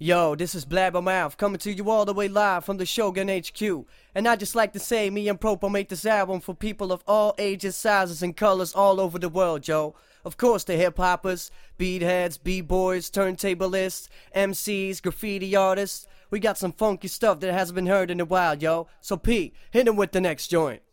Yo, this is Blabbermouth coming to you all the way live from the Shogun HQ. And I just like to say, me and Propo make this album for people of all ages, sizes, and colors all over the world, yo. Of course, the hip-hoppers, beatheads, b-boys, turntablists, MCs, graffiti artists. We got some funky stuff that hasn't been heard in a while, yo. So P, hit him with the next joint.